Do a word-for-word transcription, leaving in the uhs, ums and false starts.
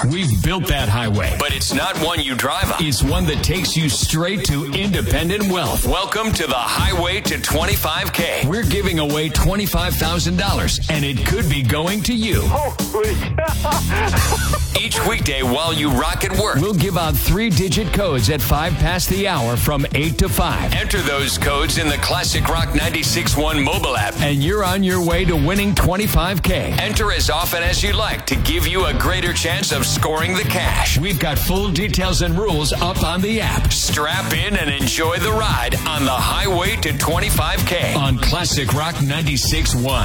We've built that highway. But it's not one you drive on. It's one that takes you straight to independent wealth. Welcome to the Highway to twenty-five K. We're giving away twenty-five thousand dollars, and it could be going to you. Holy cow. Each weekday while you rock at work, We'll give out three-digit codes at five past the hour from eight to five. enter those codes in the Classic Rock ninety-six point one mobile app. And you're on your way to winning twenty-five K. Enter as often as you like to give you a greater chance of scoring the cash. We've got full details and rules up on the app. Strap in and enjoy the ride on the Highway to twenty-five K. On Classic Rock ninety-six point one.